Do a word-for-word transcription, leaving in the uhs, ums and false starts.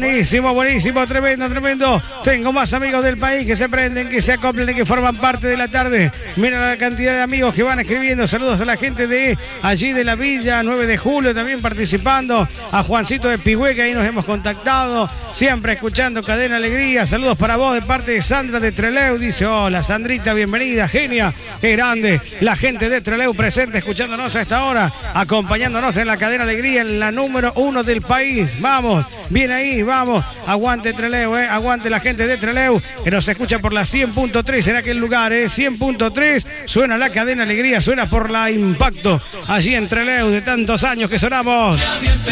Buenísimo, buenísimo, tremendo, tremendo. Tengo más amigos del país que se prenden, que se acoplen y que forman parte de la tarde. Mira la cantidad de amigos que van escribiendo. Saludos a la gente de allí de la Villa, nueve de julio, también participando. A Juancito de Pigüé, que ahí nos hemos contactado. Siempre escuchando Cadena Alegría. Saludos para vos de parte de Sandra de Trelew. Dice, hola Sandrita, bienvenida, genia. Qué grande. La gente de Trelew presente, escuchándonos a esta hora, acompañándonos en la Cadena Alegría, en la número uno del país. Vamos, bien ahí, vamos. Aguante Trelew, eh. Aguante la gente de Trelew, que nos escucha por la cien punto tres en aquel lugar, eh. cien punto tres. Suena la Cadena Alegría, suena por la Impacto. Allí en Trelew, de tantos años que sonamos.